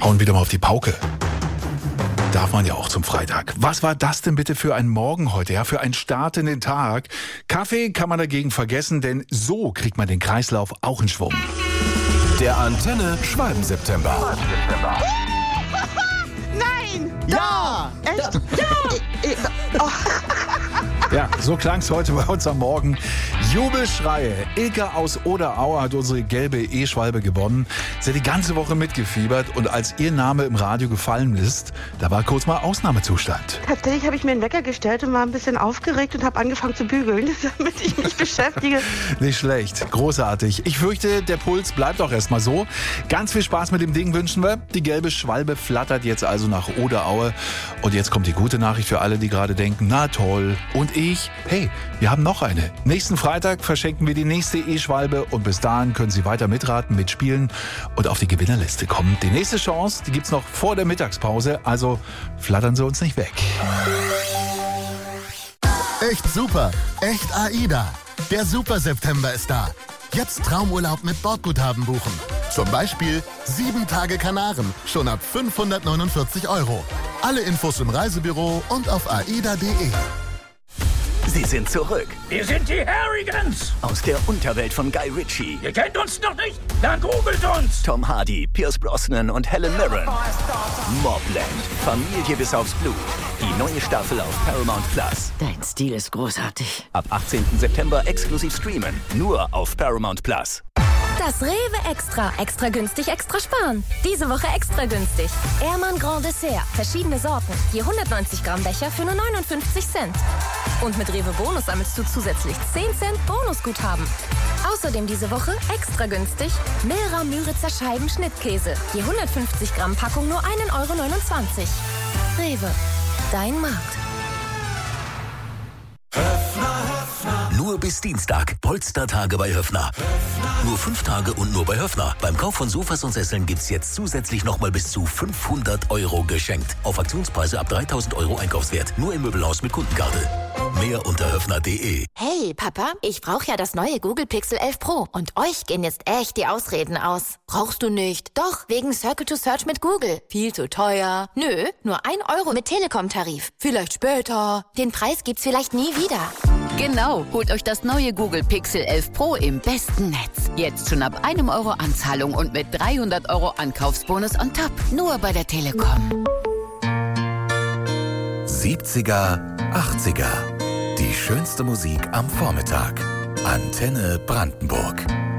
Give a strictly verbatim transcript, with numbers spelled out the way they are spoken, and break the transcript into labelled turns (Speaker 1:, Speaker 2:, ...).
Speaker 1: hauen wieder mal auf die Pauke. Darf man ja auch zum Freitag. Was war das denn bitte für ein Morgen heute? Ja, für einen Start in den Tag. Kaffee kann man dagegen vergessen, denn so kriegt man den Kreislauf auch in Schwung.
Speaker 2: Der Antenne Schwalben-September.
Speaker 3: Nein!
Speaker 4: Ja!
Speaker 3: Echt? Ja! Oh.
Speaker 1: Ja, so klang es heute bei uns am Morgen. Jubelschreie. Ilka aus Oderau hat unsere gelbe E-Schwalbe gewonnen. Sie hat die ganze Woche mitgefiebert und als ihr Name im Radio gefallen ist, da war kurz mal Ausnahmezustand.
Speaker 3: Tatsächlich habe ich mir einen Wecker gestellt und war ein bisschen aufgeregt und habe angefangen zu bügeln, damit ich mich beschäftige.
Speaker 1: Nicht schlecht, großartig. Ich fürchte, der Puls bleibt auch erstmal so. Ganz viel Spaß mit dem Ding wünschen wir. Die gelbe Schwalbe flattert jetzt also nach Oderaue. Und jetzt kommt die gute Nachricht für alle, die gerade denken, na toll. Und ich, hey, wir haben noch eine. Nächsten Freitag verschenken wir die nächste E-Schwalbe und bis dahin können Sie weiter mitraten, mitspielen und auf die Gewinnerliste kommen. Die nächste Chance, die gibt's noch vor der Mittagspause, also flattern Sie uns nicht weg.
Speaker 5: Echt super, echt AIDA. Der Super September ist da. Jetzt Traumurlaub mit Bordguthaben buchen. Zum Beispiel sieben Tage Kanaren, schon ab fünfhundertneunundvierzig Euro. Alle Infos im Reisebüro und auf aida punkt de.
Speaker 2: Sie sind zurück
Speaker 6: Wir sind die Harrigans.
Speaker 2: aus der Unterwelt von Guy Ritchie.
Speaker 6: Ihr kennt uns noch nicht? Dann googelt uns.
Speaker 2: Tom Hardy, Pierce Brosnan und Helen Mirren. Mobland. Familie bis aufs Blut. Die neue Staffel auf Paramount Plus.
Speaker 7: Dein Stil ist großartig.
Speaker 2: Ab achtzehnten September exklusiv streamen. Nur auf Paramount Plus.
Speaker 8: Das Rewe Extra. Extra günstig, extra sparen. Diese Woche extra günstig. Ehrmann Grand Dessert. Verschiedene Sorten. Je hundertneunzig Gramm Becher für nur neunundfünfzig Cent. Und mit Rewe Bonus sammelst du zusätzlich zehn Cent Bonusguthaben. Außerdem diese Woche extra günstig Milra Müritzer Scheiben Schnittkäse. Je hundertfünfzig Gramm Packung nur ein Euro neunundzwanzig. Rewe. Dein Markt.
Speaker 9: Nur bis Dienstag. Polstertage bei Höffner. Nur fünf Tage und nur bei Höffner. Beim Kauf von Sofas und Sesseln gibt's jetzt zusätzlich nochmal bis zu fünfhundert Euro geschenkt. Auf Aktionspreise ab dreitausend Euro Einkaufswert. Nur im Möbelhaus mit Kundenkarte. Mehr unter höffner punkt de.
Speaker 8: Hey, Papa, ich brauche ja das neue Google Pixel elf Pro. Und euch gehen jetzt echt die Ausreden aus. Brauchst du nicht? Doch, wegen Circle to Search mit Google. Viel zu teuer. Nö, nur ein Euro mit Telekom-Tarif. Vielleicht später. Den Preis gibt's vielleicht nie wieder.
Speaker 7: Genau, holt euch das neue Google Pixel elf Pro im besten Netz. Jetzt schon ab einem Euro Anzahlung und mit dreihundert Euro Ankaufsbonus on top. Nur bei der Telekom.
Speaker 9: siebziger, achtziger. Die schönste Musik am Vormittag. Antenne Brandenburg.